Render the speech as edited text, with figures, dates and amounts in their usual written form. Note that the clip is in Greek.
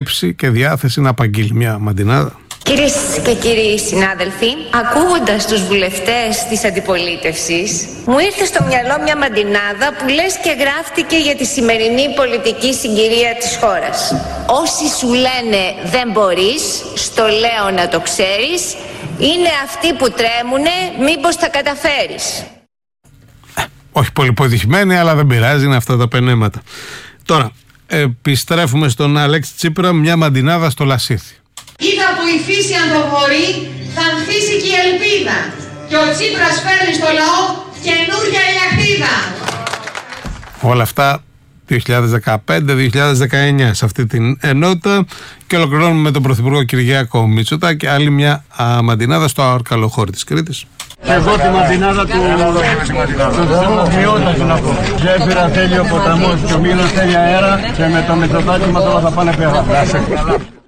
σκέψη και διάθεση να απαγγείλει μια μαντινάδα? Κυρίες και κύριοι συνάδελφοι, ακούγοντας τους βουλευτές της αντιπολίτευσης, μου ήρθε στο μυαλό μια μαντινάδα που λες και γράφτηκε για τη σημερινή πολιτική συγκυρία της χώρας. Όσοι σου λένε δεν μπορείς, στο λέω να το ξέρεις, είναι αυτοί που τρέμουνε μήπως τα καταφέρεις. Όχι πολύ υποδειχμένη, αλλά δεν πειράζει, είναι αυτά τα πενέματα. Τώρα, επιστρέφουμε στον Αλέξη Τσίπρα, μια μαντινάδα στο Λασίθι. Ή θα βοηθήσει αν το μπορεί, θα ανθίσει και η ελπίδα. Και ο Τσίπρας φέρνει στο λαό καινούργια ηλιακτίδα. Όλα αυτά 2015-2019 σε αυτή την ενότητα, και ολοκληρώνουμε με τον Πρωθυπουργό Κυριάκο Μητσοτάκη, άλλη μια μαντινάδα στο Αρκαλοχώρι της Κρήτης. Και εγώ τη μαντινάδα του Θεότα να πω. Γέφυρα θέλει ο ποταμός και ο Μήλος θέλει αέρα, και με το Μητσοτάκη μας όλα θα πάνε πέρα.